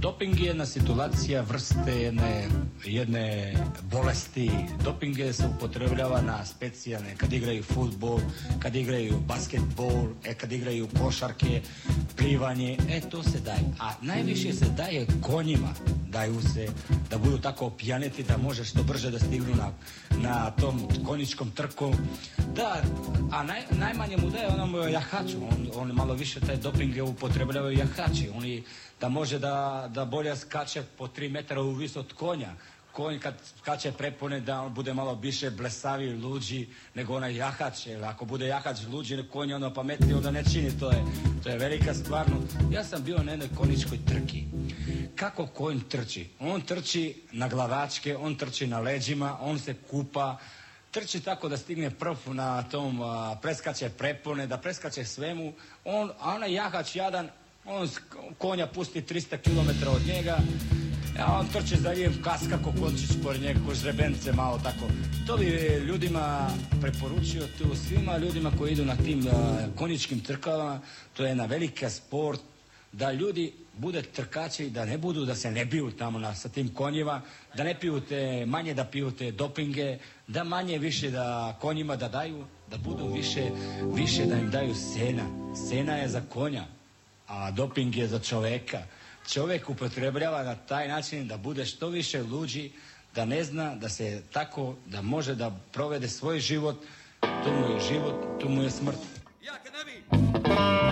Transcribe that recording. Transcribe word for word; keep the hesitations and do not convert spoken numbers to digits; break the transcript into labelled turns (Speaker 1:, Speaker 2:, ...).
Speaker 1: doping je jedna situacija vrste jedne, jedne bolesti. Doping je se upotrebljava na specijalne, kad igraju fudbal, kad igraju basketbol, e, kad igraju košarke, plivanje, e to se daje. A najviše se daje konjima, daju se da budu tako opijaneti da može što brže da stignu na, na tom konjičkom trku. Da, a naj, najmanje mu daje onom jahaču, on, on malo više taj doping je upotrebljavaju jahači, oni da može da, da bolje skače po tri metra u vis od konja. Konj kad skače prepone da on bude malo više blesavi, luđi nego onaj jahač. Jer ako bude jahač luđi, konj ono pametniji, onda ne čini, to je, to je velika stvarno. Ja sam bio na jednoj konjičkoj trki. Kako konj trči? On trči na glavačke, on trči na leđima, on se kupa, trči tako da stigne prv na tom, a, preskače prepone, da preskače svemu. On, a onaj jahač jadan, on konja pusti tristo kilometara od njega, a on trči za njim, kaska ko končić pored njega, ko žrebence malo tako. To bi ljudima preporučio, tu svima ljudima koji idu na tim uh, konjičkim trkama, to je jedna velika sport, da ljudi bude trkači, da ne budu, da se ne biju tamo na, sa tim konjima, da ne piju te, manje da piju te dopinge, da manje više da konjima da daju, da budu više, više da im daju sena. Sena je za konja, a doping je za čoveka. Čovjek upotrebljava na taj način da bude što više luđi, da ne zna da se tako, da može da provede svoj život, to mu je život, to mu je smrt.